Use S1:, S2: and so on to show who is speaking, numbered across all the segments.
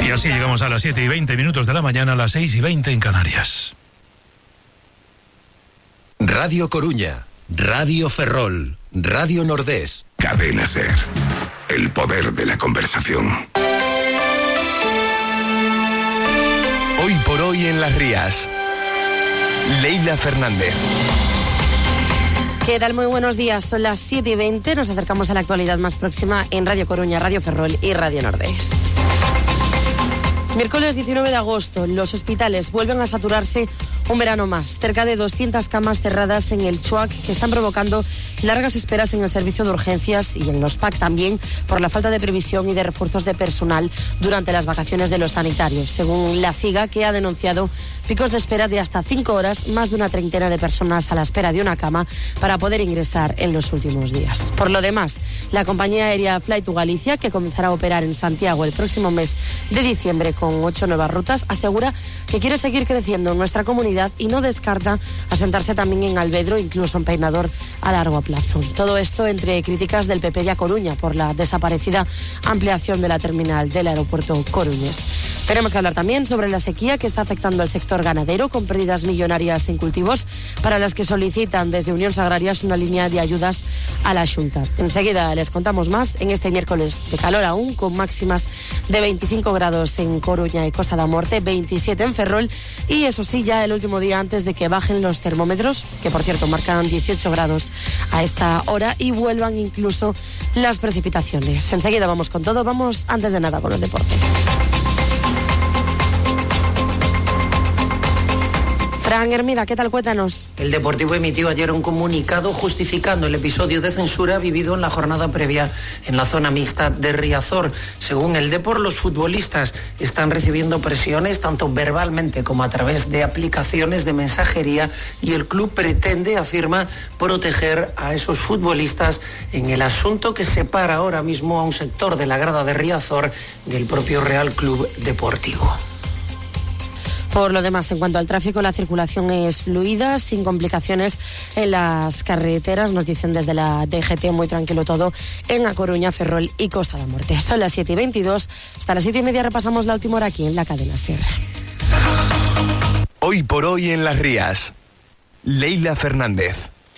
S1: Y así llegamos a las 7:20 de la mañana, a las 6:20 en Canarias.
S2: Radio Coruña, Radio Ferrol, Radio Nordés.
S3: Cadena SER. El poder de la conversación.
S2: Hoy por hoy en Las Rías. Leila Fernández.
S4: ¿Qué tal? Muy buenos días. Son las 7:20. Nos acercamos a la actualidad más próxima en Radio Coruña, Radio Ferrol y Radio Nordés. Miércoles 19 de agosto, los hospitales vuelven a saturarse un verano más. Cerca de 200 camas cerradas en el CHUAC que están provocando largas esperas en el servicio de urgencias y en los PAC también por la falta de previsión y de refuerzos de personal durante las vacaciones de los sanitarios. Según la CIGA, que ha denunciado picos de espera de hasta 5 horas, más de una treintena de personas a la espera de una cama para poder ingresar en los últimos días. Por lo demás, la compañía aérea Fly2Galicia, que comenzará a operar en Santiago el próximo mes de diciembre con 8 nuevas rutas, asegura que quiere seguir creciendo en nuestra comunidad y no descarta asentarse también en Alvedro, incluso en Peinador a largo plazo. Todo esto entre críticas del PP de A Coruña por la desaparecida ampliación de la terminal del aeropuerto coruñés. Tenemos que hablar también sobre la sequía que está afectando al sector ganadero, con pérdidas millonarias en cultivos, para las que solicitan desde Unións Agrarias una línea de ayudas a la Xunta. Enseguida les contamos más en este miércoles de calor aún, con máximas de 25 grados en Coruña y Costa da Morte, 27 en Ferrol, y eso sí, ya el último día antes de que bajen los termómetros, que por cierto marcan 18 grados a esta hora, y vuelvan incluso las precipitaciones. Enseguida vamos con todo, vamos antes de nada con los deportes. Fran Hermida, ¿qué tal? Cuéntanos.
S5: El Deportivo emitió ayer un comunicado justificando el episodio de censura vivido en la jornada previa en la zona mixta de Riazor. Según el Depor, los futbolistas están recibiendo presiones tanto verbalmente como a través de aplicaciones de mensajería, y el club pretende, afirma, proteger a esos futbolistas en el asunto que separa ahora mismo a un sector de la grada de Riazor del propio Real Club Deportivo.
S4: Por lo demás, en cuanto al tráfico, la circulación es fluida, sin complicaciones en las carreteras. Nos dicen desde la DGT, muy tranquilo todo en A Coruña, Ferrol y Costa da Morte. Son las 7:22. Hasta las 7:30 repasamos la última hora aquí en la cadena SER.
S2: Hoy por hoy en Las Rías. Leila Fernández.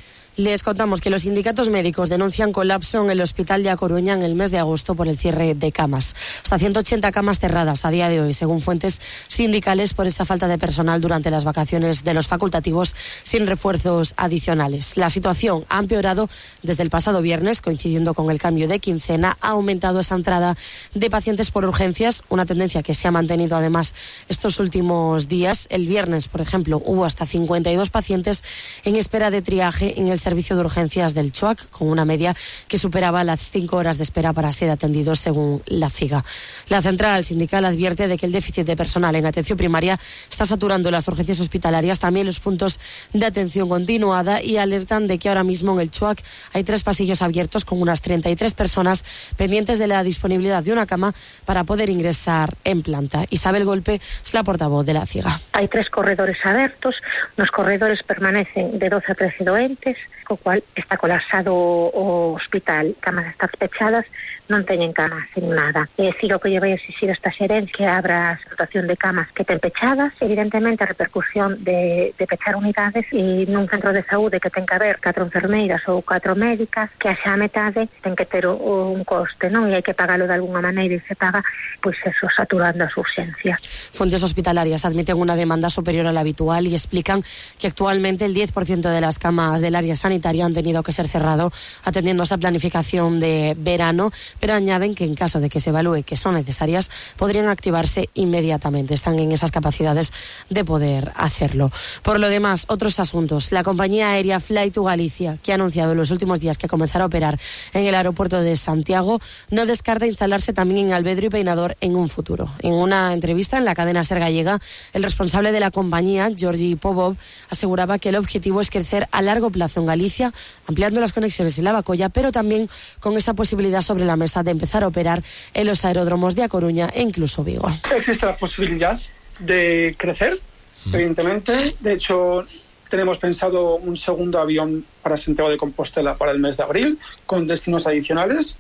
S4: Les contamos que los sindicatos médicos denuncian colapso en el hospital de A Coruña en el mes de agosto por el cierre de camas. Hasta 180 camas cerradas a día de hoy, según fuentes sindicales, por esta falta de personal durante las vacaciones de los facultativos sin refuerzos adicionales. La situación ha empeorado desde el pasado viernes, coincidiendo con el cambio de quincena. Ha aumentado esa entrada de pacientes por urgencias, una tendencia que se ha mantenido además estos últimos días. El viernes, por ejemplo, hubo hasta 52 pacientes en espera de triaje en el servicio de urgencias del CHUAC, con una media que superaba las 5 horas de espera para ser atendidos, según la CIGA. La central sindical advierte de que el déficit de personal en atención primaria está saturando las urgencias hospitalarias, también los puntos de atención continuada, y alertan de que ahora mismo en el CHUAC hay 3 pasillos abiertos con unas 33 personas pendientes de la disponibilidad de una cama para poder ingresar en planta. Isabel Golpe es la portavoz de la CIGA.
S6: Hay 3 corredores abiertos, los corredores permanecen de 12 a 13 doentes, co cual está colapsado o hospital, camas están pechadas, non teñen camas en nada. É dicir, o que lle vai exixir esta xerencia que abra a situación de camas que ten pechadas, evidentemente a repercusión de pechar unidades, e nun centro de saúde que ten que haber 4 enfermeiras ou 4 médicas, que haxa a metade ten que ter un coste, non? E hai que pagalo de alguna maneira, e se paga, pois eso, saturando as urgencias.
S4: Fuentes hospitalarias admiten una demanda superior a la habitual y explican que actualmente el 10% de las camas del área sanitaria han tenido que ser cerrado atendiendo a esa planificación de verano, pero añaden que en caso de que se evalúe que son necesarias, podrían activarse inmediatamente. Están en esas capacidades de poder hacerlo. Por lo demás, otros asuntos. La compañía aérea Fly2Galicia, que ha anunciado en los últimos días que comenzará a operar en el aeropuerto de Santiago, no descarta instalarse también en Alvedro y Peinador en un futuro. En una entrevista en la cadena SER gallega, el responsable de la compañía, Georgi Popov, aseguraba que el objetivo es crecer a largo plazo en Galicia, ampliando las conexiones en Lavacolla, pero también con esa posibilidad sobre la mesa de empezar a operar en los aeródromos de A Coruña e incluso Vigo.
S7: Existe la posibilidad de crecer, evidentemente. De hecho, tenemos pensado un segundo avión para Santiago de Compostela para el mes de abril, con destinos adicionales.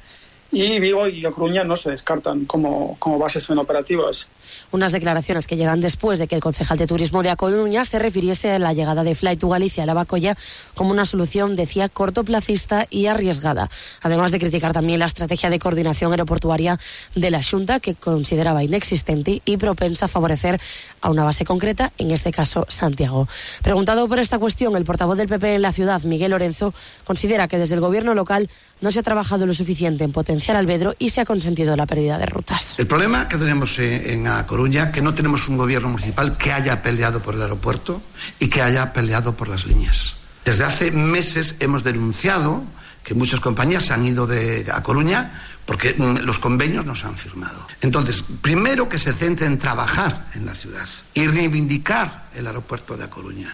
S7: y Vigo y A Coruña no se descartan como bases operativas.
S4: Unas declaraciones que llegan después de que el concejal de turismo de A Coruña se refiriese a la llegada de Fly to Galicia a Lavacolla como una solución, decía, cortoplacista y arriesgada. Además de criticar también la estrategia de coordinación aeroportuaria de la Xunta, que consideraba inexistente y propensa a favorecer a una base concreta, en este caso Santiago. Preguntado por esta cuestión, el portavoz del PP en la ciudad, Miguel Lorenzo, considera que desde el gobierno local no se ha trabajado lo suficiente en potenciar Albedro y se ha consentido la pérdida de rutas.
S8: El problema que tenemos en A Coruña, que no tenemos un gobierno municipal que haya peleado por el aeropuerto y que haya peleado por las líneas. Desde hace meses hemos denunciado que muchas compañías se han ido de A Coruña porque los convenios no se han firmado. Entonces, primero que se centre en trabajar en la ciudad y reivindicar el aeropuerto de A Coruña.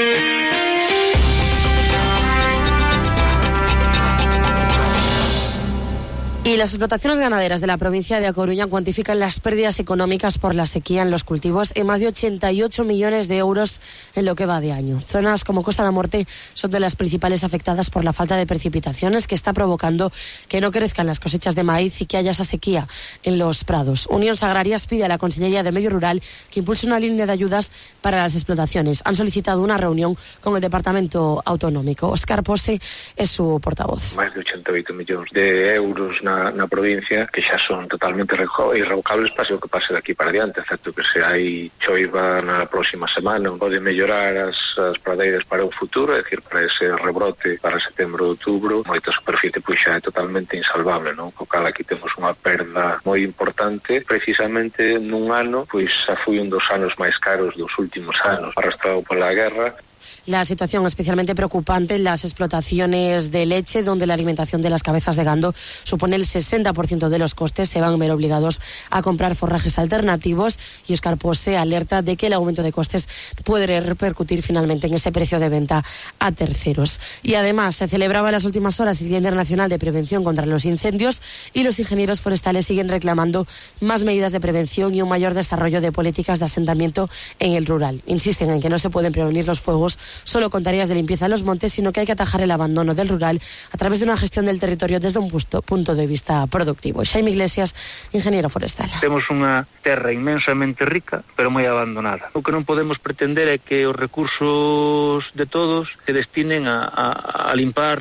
S4: Y las explotaciones ganaderas de la provincia de A Coruña cuantifican las pérdidas económicas por la sequía en los cultivos en más de 88 millones de euros en lo que va de año. Zonas como Costa da Morte son de las principales afectadas por la falta de precipitaciones que está provocando que no crezcan las cosechas de maíz y que haya esa sequía en los prados. Unión Agrarias pide a la Consellería de Medio Rural que impulse una línea de ayudas para las explotaciones. Han solicitado una reunión con el Departamento Autonómico. Óscar Pose es su portavoz.
S9: Máis de 88 millóns de euros na provincia que xa son totalmente irrevocables pase o que pase de aquí para diante, excepto que se hai choiva na próxima semana pode mellorar as pradeiras para o futuro, é dicir, para ese rebrote para setembro e outubro, moita superficie pois xa é totalmente insalvable, non? Co cal aquí temos unha perda moi importante, precisamente nun ano, pois xa foi un dos anos máis caros dos últimos anos, arrastrado pola guerra.
S4: La situación especialmente preocupante en las explotaciones de leche, donde la alimentación de las cabezas de gando supone el 60% de los costes. Se van a ver obligados a comprar forrajes alternativos y Óscar Pose alerta de que el aumento de costes puede repercutir finalmente en ese precio de venta a terceros. Y además se celebraba en las últimas horas el Día Internacional de Prevención contra los Incendios y los ingenieros forestales siguen reclamando más medidas de prevención y un mayor desarrollo de políticas de asentamiento en el rural. Insisten en que no se pueden prevenir los fuegos solo con tareas de limpieza en los montes, sino que hay que atajar el abandono del rural a través de una gestión del territorio desde un punto de vista productivo. Xaime Iglesias, ingeniero forestal.
S10: Temos unha terra inmensamente rica, pero moi abandonada. O que non podemos pretender é que os recursos de todos se destinen a limpar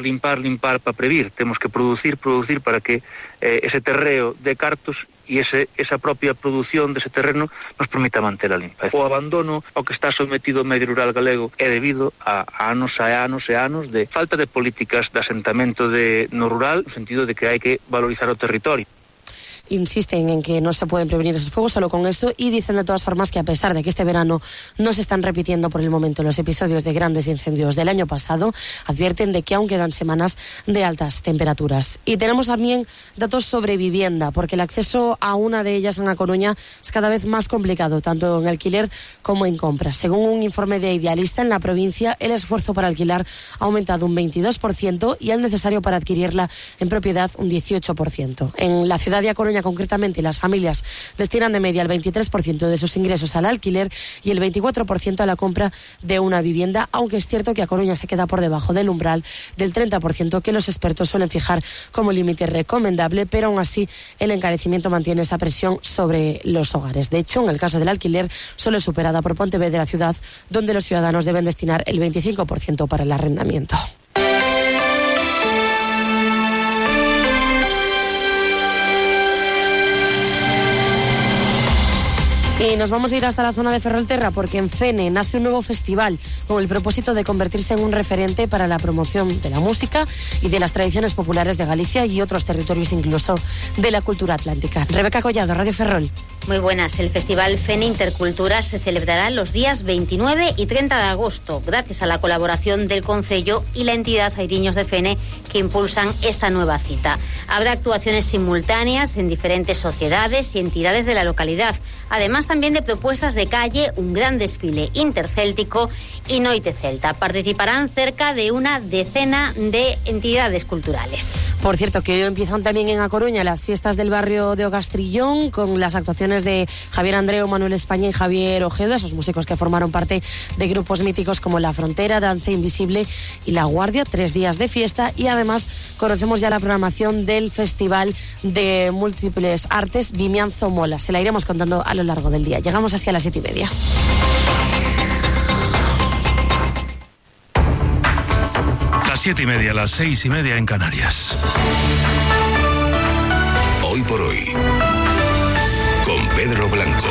S10: para previr. Temos que producir para que ese terreo de cartos e esa propia produción dese terreno nos permita manter a limpeza. O abandono ao que está sometido o medio rural galego é debido a anos e anos de falta de políticas de asentamento no rural, no sentido de que hai que valorizar o territorio.
S4: Insisten en que no se pueden prevenir esos fuegos solo con eso y dicen de todas formas que a pesar de que este verano no se están repitiendo por el momento los episodios de grandes incendios del año pasado, advierten de que aún quedan semanas de altas temperaturas. Y tenemos también datos sobre vivienda, porque el acceso a una de ellas en A Coruña es cada vez más complicado, tanto en alquiler como en compra. Según un informe de Idealista, en la provincia el esfuerzo para alquilar ha aumentado un 22% y el necesario para adquirirla en propiedad un 18%. En la ciudad de A Coruña concretamente, las familias destinan de media el 23% de sus ingresos al alquiler y el 24% a la compra de una vivienda, aunque es cierto que A Coruña se queda por debajo del umbral del 30% que los expertos suelen fijar como límite recomendable, pero aún así el encarecimiento mantiene esa presión sobre los hogares. De hecho, en el caso del alquiler, solo es superada por Pontevedra, ciudad donde los ciudadanos deben destinar el 25% para el arrendamiento. Y nos vamos a ir hasta la zona de Ferrolterra porque en Fene nace un nuevo festival con el propósito de convertirse en un referente para la promoción de la música y de las tradiciones populares de Galicia y otros territorios incluso de la cultura atlántica. Rebeca Collado, Radio Ferrol.
S11: Muy buenas. El Festival Fene Intercultura se celebrará los días 29 y 30 de agosto, gracias a la colaboración del Concello y la entidad Airiños de Fene que impulsan esta nueva cita. Habrá actuaciones simultáneas en diferentes sociedades y entidades de la localidad, además también de propuestas de calle, un gran desfile intercéltico y Noite Celta. Participarán cerca de una decena de entidades culturales.
S4: Por cierto, que hoy empiezan también en A Coruña las fiestas del barrio de Ogastrillón con las actuaciones composiciones de Javier Andreu, Manuel España y Javier Ojeda, esos músicos que formaron parte de grupos míticos como La Frontera, Danza Invisible y La Guardia. 3 días de fiesta, y además conocemos ya la programación del Festival de Múltiples Artes Vimianzo Mola. Se la iremos contando a lo largo del día. Llegamos hacia las 7:30.
S1: Las 7:30, las 6:30 en Canarias.
S3: Hoy por hoy, con Pedro Blanco.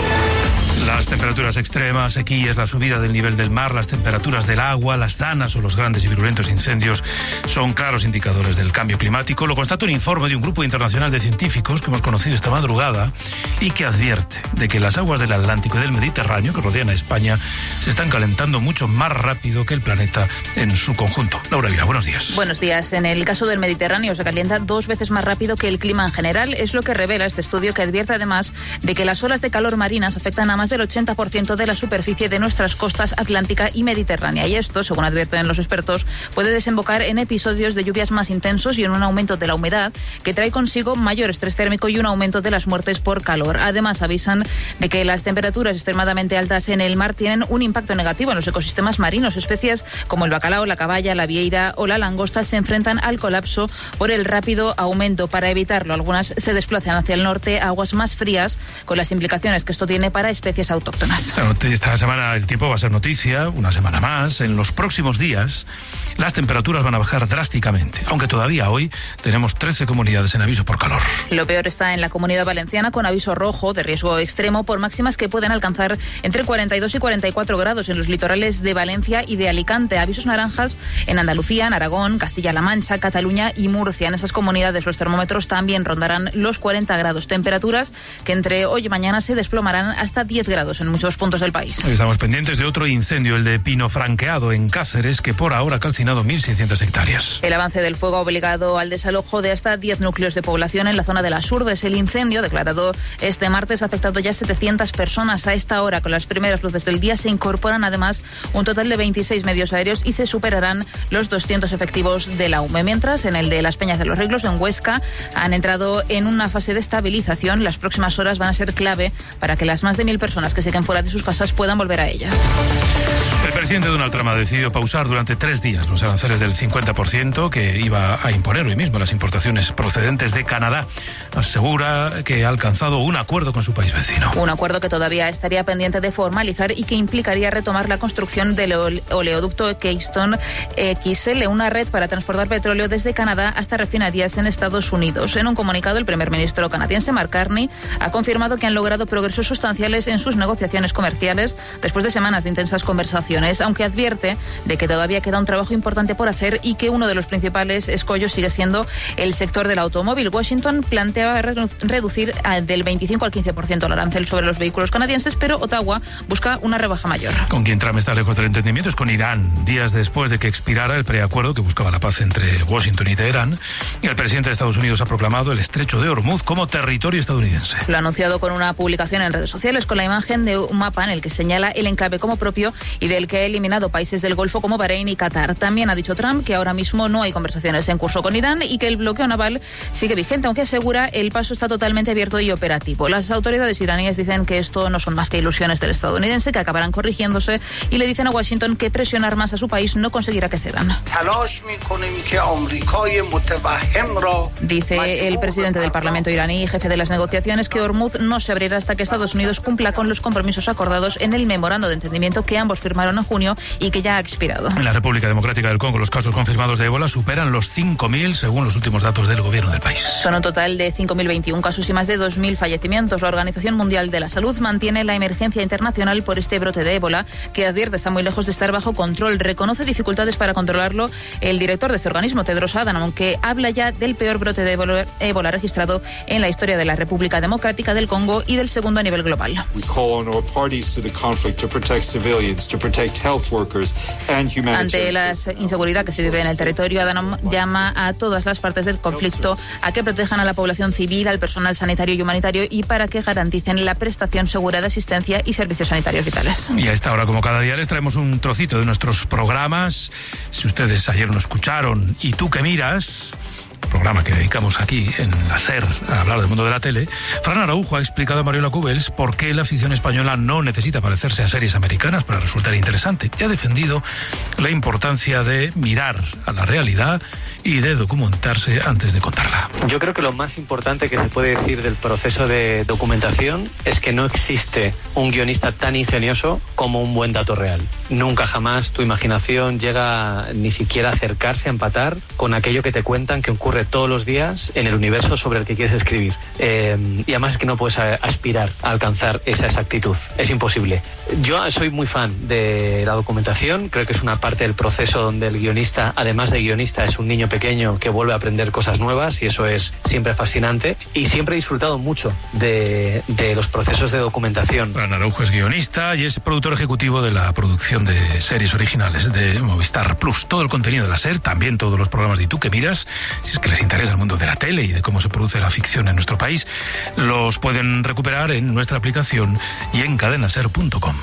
S1: Las temperaturas extremas, sequías, la subida del nivel del mar, las temperaturas del agua, las danas o los grandes y virulentos incendios son claros indicadores del cambio climático. Lo constata un informe de un grupo internacional de científicos que hemos conocido esta madrugada y que advierte de que las aguas del Atlántico y del Mediterráneo que rodean a España se están calentando mucho más rápido que el planeta en su conjunto. Laura Vila, buenos días.
S12: Buenos días. En el caso del Mediterráneo se calienta 2 veces más rápido que el clima en general. Es lo que revela este estudio, que advierte además de que las olas de calor marinas afectan a más del 80% de la superficie de nuestras costas atlántica y mediterránea. Y esto, según advierten los expertos, puede desembocar en episodios de lluvias más intensos y en un aumento de la humedad que trae consigo mayor estrés térmico y un aumento de las muertes por calor. Además, avisan de que las temperaturas extremadamente altas en el mar tienen un impacto negativo en los ecosistemas marinos. Especies como el bacalao, la caballa, la vieira o la langosta se enfrentan al colapso por el rápido aumento. Para evitarlo, algunas se desplazan hacia el norte a aguas más frías, con las implicaciones que esto tiene para especies autóctonas.
S1: Esta semana el tiempo va a ser noticia, una semana más. En los próximos días las temperaturas van a bajar drásticamente, aunque todavía hoy tenemos 13 comunidades en aviso por calor.
S12: Lo peor está en la Comunidad Valenciana, con aviso rojo de riesgo extremo por máximas que pueden alcanzar entre 42 y 44 grados en los litorales de Valencia y de Alicante. Avisos naranjas en Andalucía, en Aragón, Castilla-La Mancha, Cataluña y Murcia. En esas comunidades los termómetros también rondarán los 40 grados. Temperaturas que entre hoy y mañana se desplomarán hasta 10 grados en muchos puntos del país.
S1: Estamos pendientes de otro incendio, el de Pino Franqueado en Cáceres, que por ahora ha calcinado 1.600 hectáreas.
S12: El avance del fuego ha obligado al desalojo de hasta 10 núcleos de población en la zona de Las Urdes. El incendio, declarado este martes, ha afectado ya 700 personas. A esta hora, con las primeras luces del día, se incorporan además un total de 26 medios aéreos y se superarán los 200 efectivos de la UME. Mientras, en el de Las Peñas de los Riglos, en Huesca, han entrado en una fase de estabilización. Las próximas horas van a ser clave para que las más de 1.000 personas que siguen fuera de sus casas puedan volver a ellas.
S1: El presidente Donald Trump ha decidido pausar durante 3 días los aranceles del 50% que iba a imponer hoy mismo las importaciones procedentes de Canadá. Asegura que ha alcanzado un acuerdo con su país vecino.
S12: Un acuerdo que todavía estaría pendiente de formalizar y que implicaría retomar la construcción del oleoducto Keystone XL, una red para transportar petróleo desde Canadá hasta refinerías en Estados Unidos. En un comunicado, el primer ministro canadiense Mark Carney ha confirmado que han logrado progresos sustanciales en sus negociaciones comerciales después de semanas de intensas conversaciones, aunque advierte de que todavía queda un trabajo importante por hacer y que uno de los principales escollos sigue siendo el sector del automóvil. Washington planteaba reducir del 25 al 15% el arancel sobre los vehículos canadienses, pero Ottawa busca una rebaja mayor.
S1: Con quien Trump está lejos del entendimiento es con Irán, días después de que expirara el preacuerdo que buscaba la paz entre Washington y Teherán. Y el presidente de Estados Unidos ha proclamado el estrecho de Hormuz como territorio estadounidense.
S12: Lo ha anunciado con una publicación en redes sociales con la imagen de un mapa en el que señala el enclave como propio y del que ha eliminado países del Golfo como Bahrein y Qatar. También ha dicho Trump que ahora mismo no hay conversaciones en curso con Irán y que el bloqueo naval sigue vigente, aunque asegura el paso está totalmente abierto y operativo. Las autoridades iraníes dicen que esto no son más que ilusiones del estadounidense, que acabarán corrigiéndose, y le dicen a Washington que presionar más a su país no conseguirá que cedan. Dice el presidente del Parlamento iraní y jefe de las negociaciones que Hormuz no se abrirá hasta que Estados Unidos cumpla con los compromisos acordados en el memorando de entendimiento que ambos firmaron en junio y que ya ha expirado.
S1: En la República Democrática del Congo, los casos confirmados de ébola superan los 5.000 según los últimos datos del gobierno del país.
S12: Son un total de 5.021 casos y más de 2.000 fallecimientos. La Organización Mundial de la Salud mantiene la emergencia internacional por este brote de ébola, que advierte está muy lejos de estar bajo control. Reconoce dificultades para controlarlo el director de este organismo, Tedros Adhanom, aunque habla ya del peor brote de ébola registrado en la historia de la República Democrática del Congo y del segundo a nivel global. Ante la inseguridad que se vive en el territorio, Adhanom llama a todas las partes del conflicto a que protejan a la población civil, al personal sanitario y humanitario y para que garanticen la prestación segura de asistencia y servicios sanitarios vitales.
S1: Y a esta hora, como cada día, les traemos un trocito de nuestros programas. Si ustedes ayer no escucharon Y tú que miras, programa que dedicamos aquí en la SER a hablar del mundo de la tele, Fran Araujo ha explicado a Mariola Cubels por qué la ficción española no necesita parecerse a series americanas para resultar interesante, y ha defendido la importancia de mirar a la realidad y de documentarse antes de contarla.
S13: Yo creo que lo más importante que se puede decir del proceso de documentación es que no existe un guionista tan ingenioso como un buen dato real. Nunca jamás tu imaginación llega ni siquiera a acercarse, a empatar con aquello que te cuentan que ocurre todos los días en el universo sobre el que quieres escribir. Y además es que no puedes aspirar a alcanzar esa exactitud. Es imposible. Yo soy muy fan de la documentación. Creo que es una parte del proceso donde el guionista, además de guionista, es un niño pequeño que vuelve a aprender cosas nuevas, y eso es siempre fascinante. Y siempre he disfrutado mucho de los procesos de documentación.
S1: Fran Araujo es guionista y es productor ejecutivo de la producción de series originales de Movistar Plus. Todo el contenido de la SER, también todos los programas de ¿Y tú qué miras?, si es que les interesa el mundo de la tele y de cómo se produce la ficción en nuestro país, los pueden recuperar en nuestra aplicación y en cadenaser.com.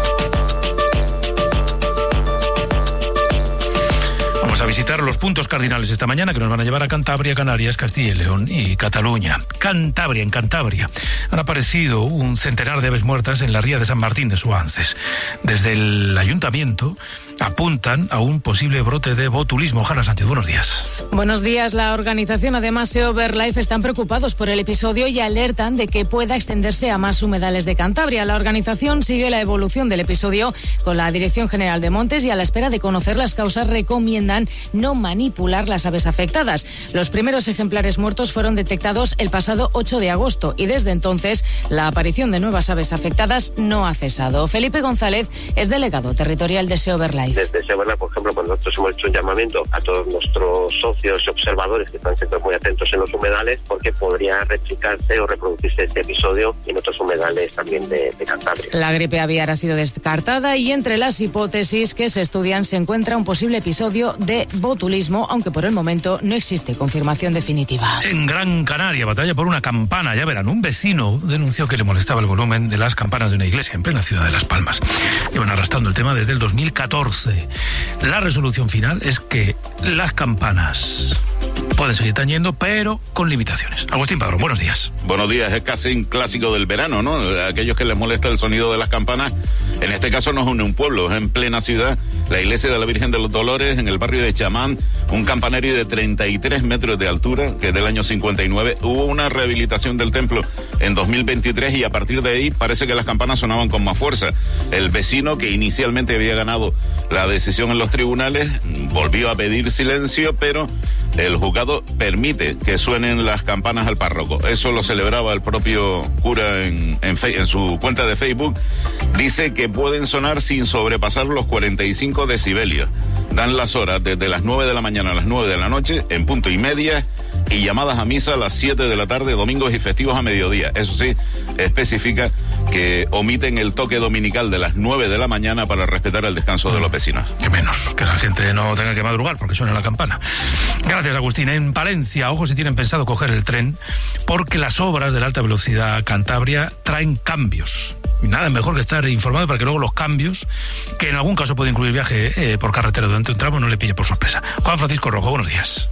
S1: Vamos a visitar los puntos cardinales esta mañana que nos van a llevar a Cantabria, Canarias, Castilla y León y Cataluña. Cantabria, en Cantabria han aparecido un centenar de aves muertas en la ría de San Martín de Suances. Desde el ayuntamiento apuntan a un posible brote de botulismo. Jana Sánchez, buenos días.
S14: Buenos días. La organización, además SEO BirdLife, están preocupados por el episodio y alertan de que pueda extenderse a más humedales de Cantabria. La organización sigue la evolución del episodio con la Dirección General de Montes y a la espera de conocer las causas recomiendan no manipular las aves afectadas. Los primeros ejemplares muertos fueron detectados el pasado 8 de agosto y desde entonces la aparición de nuevas aves afectadas no ha cesado. Felipe González es delegado territorial de SEO BirdLife.
S15: Desde SEO BirdLife, por ejemplo, pues nosotros hemos hecho un llamamiento a todos nuestros socios y observadores que están siempre muy atentos en los humedales, porque podría replicarse o reproducirse este episodio en otros humedales también de Cantabria.
S14: La gripe aviar ha sido descartada y entre las hipótesis que se estudian se encuentra un posible episodio de botulismo, aunque por el momento no existe confirmación definitiva.
S1: En Gran Canaria, batalla por una campana. Ya verán, un vecino denunció que le molestaba el volumen de las campanas de una iglesia en plena ciudad de Las Palmas. Llevan arrastrando el tema desde el 2014. La resolución final es que las campanas pueden seguir tañendo, pero con limitaciones. Agustín Padrón, buenos días.
S16: Buenos días, es casi un clásico del verano, ¿no? A aquellos que les molesta el sonido de las campanas, en este caso no es un pueblo, es en plena ciudad, la iglesia de la Virgen de los Dolores, en el barrio de Chamán, un campanario de 33 metros de altura, que es del año 59. Hubo una rehabilitación del templo en 2023 y a partir de ahí parece que las campanas sonaban con más fuerza. El vecino, que inicialmente había ganado la decisión en los tribunales, volvió a pedir silencio, pero el juzgado permite que suenen las campanas al párroco. Eso lo celebraba el propio cura en su cuenta de Facebook. Dice que pueden sonar sin sobrepasar los 45 decibelios. Dan las horas desde las 9 de la mañana a las 9 de la noche, en punto y media, y llamadas a misa a las 7 de la tarde, domingos y festivos a mediodía. Eso sí, especifica que omiten el toque dominical de las 9 de la mañana para respetar el descanso de los vecinos.
S1: Que menos, que la gente no tenga que madrugar porque suena la campana. Gracias, Agustín. En Palencia, ojo si tienen pensado coger el tren, porque las obras de la alta velocidad Cantabria traen cambios. Y nada mejor que estar informado para que luego los cambios, que en algún caso puede incluir viaje por carretera durante un tramo, no le pille por sorpresa. Juan Francisco Rojo, buenos días.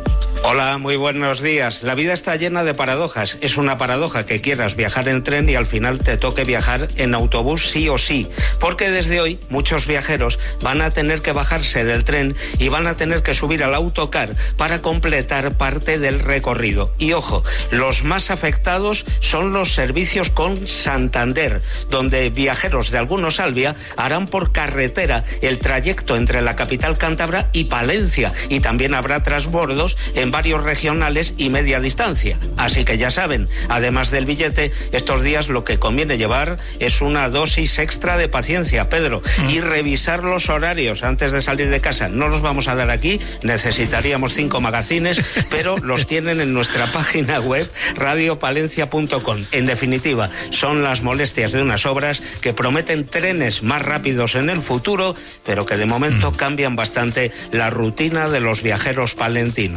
S17: Hola, muy buenos días. La vida está llena de paradojas. Es una paradoja que quieras viajar en tren y al final te toque viajar en autobús sí o sí. Porque desde hoy muchos viajeros van a tener que bajarse del tren y van a tener que subir al autocar para completar parte del recorrido. Y ojo, los más afectados son los servicios con Santander, donde viajeros de algunos Albia harán por carretera el trayecto entre la capital cántabra y Palencia. Y también habrá transbordos en varios regionales y media distancia. Así que ya saben, además del billete, estos días lo que conviene llevar es una dosis extra de paciencia, Pedro, y revisar los horarios antes de salir de casa. No los vamos a dar aquí, necesitaríamos 5 magazines, pero los tienen en nuestra página web radiopalencia.com. En definitiva, son las molestias de unas obras que prometen trenes más rápidos en el futuro, pero que de momento cambian bastante la rutina de los viajeros palentinos.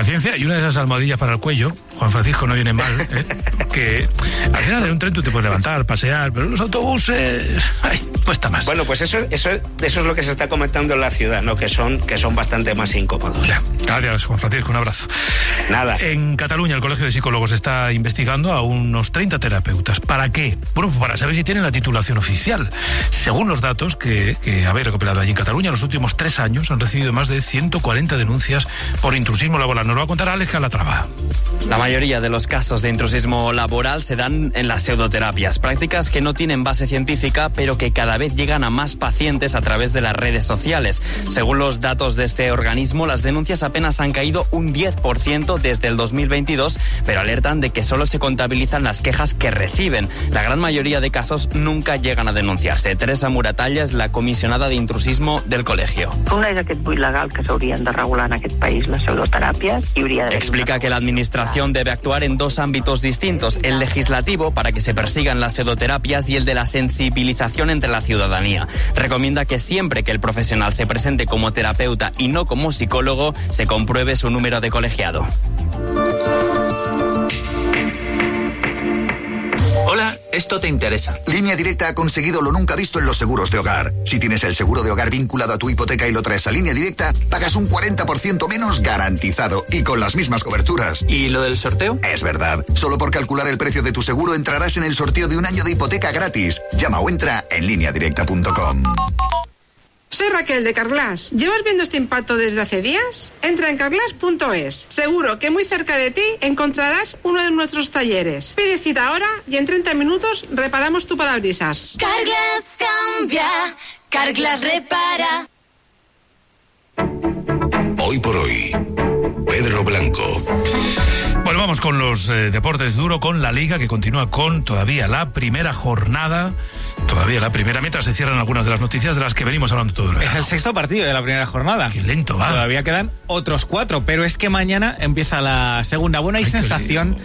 S1: Paciencia y una de esas almohadillas para el cuello, Juan Francisco, no viene mal, que al final en un tren tú te puedes levantar, pasear, pero en los autobuses, cuesta más.
S17: Bueno, pues eso es lo que se está comentando en la ciudad, ¿no? Que son bastante más incómodos.
S1: Gracias, Juan Francisco, un abrazo.
S17: Nada.
S1: En Cataluña, el Colegio de Psicólogos está investigando a unos 30 terapeutas. ¿Para qué? Bueno, para saber si tienen la titulación oficial. Según los datos que habéis recopilado allí en Cataluña, en los últimos 3 años han recibido más de 140 denuncias por intrusismo laboral. Nos lo va a contar Alex Calatrava.
S18: La mayoría de los casos de intrusismo laboral se dan en las pseudoterapias, prácticas que no tienen base científica, pero que cada vez llegan a más pacientes a través de las redes sociales. Según los datos de este organismo, las denuncias apenas han caído un 10% desde el 2022, pero alertan de que solo se contabilizan las quejas que reciben. La gran mayoría de casos nunca llegan a denunciarse. Teresa Muratalla es la comisionada de intrusismo del colegio.
S19: No és aquest buit legal que s'haurien de regular en aquest país, les pseudoteràpies.
S18: Explica que la administración debe actuar en 2 ámbitos distintos: el legislativo, para que se persigan las pseudoterapias, y el de la sensibilización entre la ciudadanía. Recomienda que siempre que el profesional se presente como terapeuta y no como psicólogo, se compruebe su número de colegiado.
S20: Hola, esto te interesa. Línea Directa ha conseguido lo nunca visto en los seguros de hogar. Si tienes el seguro de hogar vinculado a tu hipoteca y lo traes a Línea Directa, pagas un 40% menos garantizado y con las mismas coberturas.
S18: ¿Y lo del sorteo?
S20: Es verdad. Solo por calcular el precio de tu seguro entrarás en el sorteo de un año de hipoteca gratis. Llama o entra en lineadirecta.com.
S21: Soy Raquel de Carglass. ¿Llevas viendo este impacto desde hace días? Entra en carglass.es. Seguro que muy cerca de ti encontrarás uno de nuestros talleres. Pide cita ahora y en 30 minutos reparamos tu parabrisas.
S22: Carglass cambia, Carglass repara.
S3: Hoy por hoy, Pedro Blanco.
S1: Bueno, vamos con los deportes duro, con la Liga, que continúa con todavía la primera jornada, mientras se cierran algunas de las noticias de las que venimos hablando todo el verano.
S23: Es el 6º partido de la primera jornada.
S1: Qué lento va.
S23: Todavía quedan otros 4, pero es que mañana empieza la segunda. Bueno, hay sensación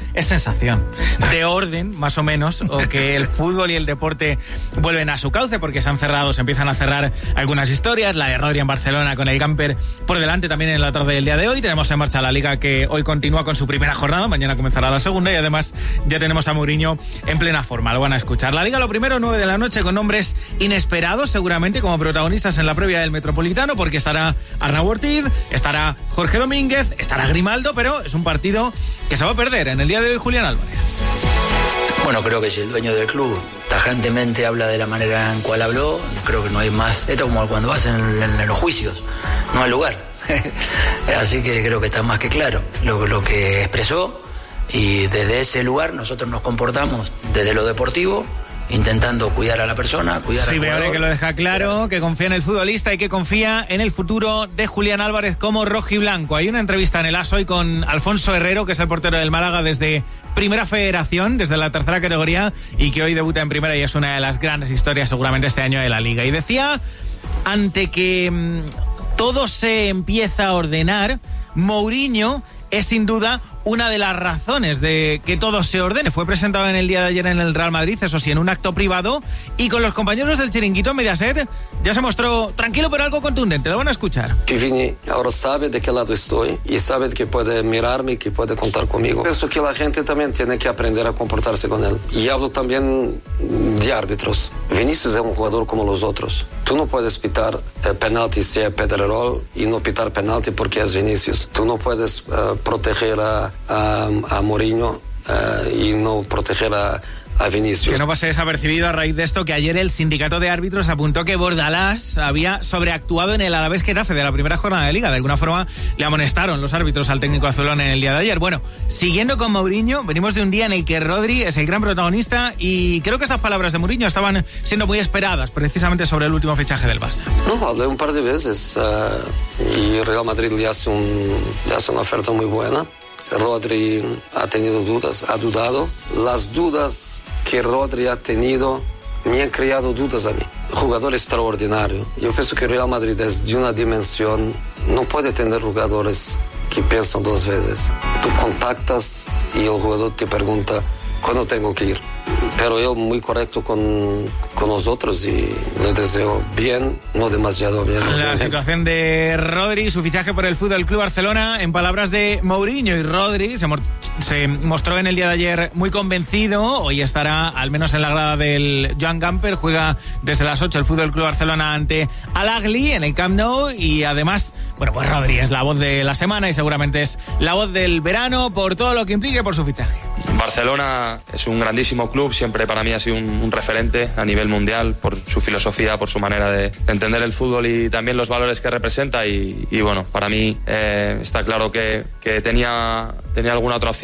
S23: de orden, más o menos, o que el fútbol y el deporte vuelven a su cauce, porque se empiezan a cerrar algunas historias. La de Rodri en Barcelona con el camper por delante también en la tarde del día de hoy. Tenemos en marcha la Liga, que hoy continúa con su primera jornada. Mañana comenzará la segunda y además ya tenemos a Mourinho en plena forma. Lo van a escuchar. La Liga, lo primero, 9 de la noche, con nombres inesperados seguramente como protagonistas en la previa del Metropolitano, porque estará Arnau Ortiz, estará Jorge Domínguez, estará Grimaldo, pero es un partido que se va a perder en el día de hoy Julián Álvarez.
S24: Bueno, creo que si el dueño del club tajantemente habla de la manera en cual habló, creo que no hay más. Esto es como cuando vas en los juicios, no hay lugar. Así que creo que está más que claro lo que expresó, y desde ese lugar nosotros nos comportamos desde lo deportivo, intentando cuidar a la persona, cuidar al jugador.
S23: Simeone, que lo deja claro, que confía en el futbolista y que confía en el futuro de Julián Álvarez como rojiblanco. Hay una entrevista en el AS hoy con Alfonso Herrero, que es el portero del Málaga desde Primera Federación, desde la 3ª categoría, y que hoy debuta en Primera y es una de las grandes historias seguramente este año de la Liga. Y decía, ante que todo se empieza a ordenar, Mourinho es sin duda una de las razones de que todo se ordene. Fue presentado en el día de ayer en el Real Madrid, eso sí, en un acto privado, y con los compañeros del Chiringuito en Mediaset ya se mostró tranquilo pero algo contundente. Lo van a escuchar.
S25: Vini ahora sabe de qué lado estoy y sabe que puede mirarme y que puede contar conmigo. Pienso que la gente también tiene que aprender a comportarse con él. Y hablo también de árbitros. Vinicius es un jugador como los otros. Tú no puedes pitar penalti si es Pedrerol y no pitar penalti porque es Vinicius. Tú no puedes proteger a Mourinho y no proteger a Vinicius.
S23: Que no pase desapercibido a raíz de esto que ayer el sindicato de árbitros apuntó que Bordalás había sobreactuado en el Alavés Getafe de la primera jornada de Liga. De alguna forma le amonestaron los árbitros al técnico azulón en el día de ayer. Bueno, siguiendo con Mourinho, venimos de un día en el que Rodri es el gran protagonista y creo que estas palabras de Mourinho estaban siendo muy esperadas precisamente sobre el último fichaje del Barça.
S25: No, hablé un par de veces y Real Madrid le hace una oferta muy buena. Rodri ha tenido dudas, ha dudado. Las dudas que Rodri ha tenido me han creado dudas a mí. Jugador extraordinario. Yo pienso que Real Madrid es de una dimensión, no puede tener jugadores que piensan 2 veces. Tú contactas y el jugador te pregunta cuando tengo que ir. Pero él muy correcto con nosotros y le deseo bien, no demasiado bien.
S23: La situación de Rodri, su fichaje por el Fútbol Club Barcelona, en palabras de Mourinho, y Rodri se mostró en el día de ayer muy convencido. Hoy estará al menos en la grada del Joan Gamper. Juega desde las 8 el Fútbol Club Barcelona ante Al-Ahly en el Camp Nou, y además, bueno, pues Rodri es la voz de la semana y seguramente es la voz del verano por todo lo que implique por su fichaje.
S2: Barcelona es un grandísimo club, siempre para mí ha sido un referente a nivel mundial por su filosofía, por su manera de entender el fútbol y también los valores que representa, y bueno, para mí está claro que tenía alguna otra opción